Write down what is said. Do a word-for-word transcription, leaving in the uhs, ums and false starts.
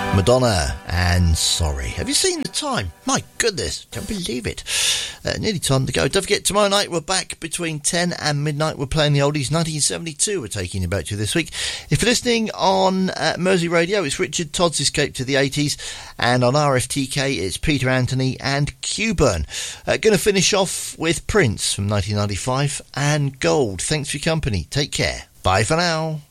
Madonna and Sorry. Have you seen the time? My goodness, can't believe it. Uh, nearly time to go. Don't forget, tomorrow night we're back between ten and midnight. We're playing the oldies. Nineteen seventy-two we're taking you back to this week. If you're listening on uh, Mersey Radio, it's Richard Todd's Escape to the eighties, and on R F T K it's Peter Anthony and Q-Burn. Uh, going to finish off with Prince from nineteen ninety-five and Gold. Thanks for your company. Take care. Bye for now.